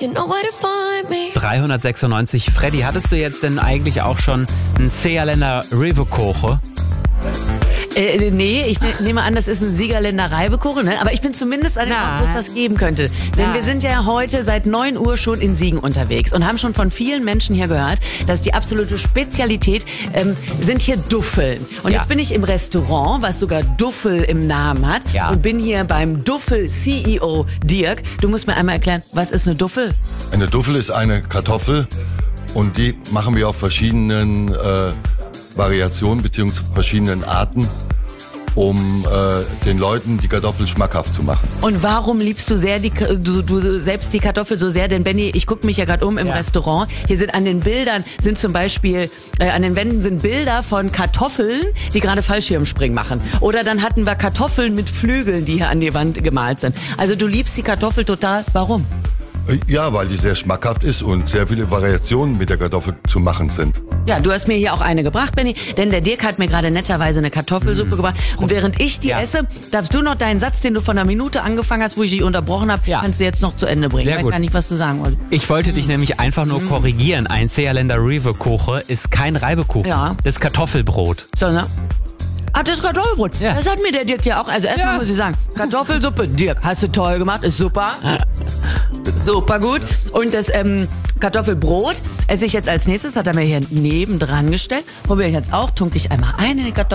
You know where to find me. 396. Freddy, hattest du jetzt denn eigentlich auch schon einen Seerländer Riverkoche? Nee, ich nehme an, das ist ein Siegerländer Reibekuchen, ne? Aber ich bin zumindest an dem Ort, wo es das geben könnte. Denn wir sind ja heute seit 9 Uhr schon in Siegen unterwegs und haben schon von vielen Menschen hier gehört, dass die absolute Spezialität sind hier Duffeln. Und jetzt bin ich im Restaurant, was sogar Duffel im Namen hat und bin hier beim Duffel-CEO Dirk. Du musst mir einmal erklären, was ist eine Duffel? Eine Duffel ist eine Kartoffel und die machen wir auf verschiedenen Variationen bzw. verschiedenen Arten, um den Leuten die Kartoffel schmackhaft zu machen. Und warum liebst du sehr du selbst die Kartoffel so sehr? Denn Benny, ich gucke mich ja gerade im Restaurant. Hier sind an den Bildern, sind zum Beispiel, an den Wänden sind Bilder von Kartoffeln, die gerade Fallschirmspringen machen. Oder dann hatten wir Kartoffeln mit Flügeln, die hier an die Wand gemalt sind. Also du liebst die Kartoffel total. Warum? Ja, weil die sehr schmackhaft ist und sehr viele Variationen mit der Kartoffel zu machen sind. Ja, du hast mir hier auch eine gebracht, Benny, denn der Dirk hat mir gerade netterweise eine Kartoffelsuppe gebracht. Und während ich die esse, darfst du noch deinen Satz, den du von einer Minute angefangen hast, wo ich dich unterbrochen habe, kannst du jetzt noch zu Ende bringen. Ich weiß gar nicht, was du sagen wolltest. Ich wollte dich nämlich einfach nur korrigieren. Ein Seerländer Riverkoche ist kein Reibekuchen. Ja. Das ist Kartoffelbrot. So, ne? Ah, das Kartoffelbrot. Ja. Das hat mir der Dirk ja auch. Also erstmal muss ich sagen, Kartoffelsuppe, Dirk, hast du toll gemacht, ist super. Super gut. Und das Kartoffelbrot esse ich jetzt als nächstes, hat er mir hier nebendran gestellt. Probiere ich jetzt auch, tunke ich einmal ein in die Kartoffel.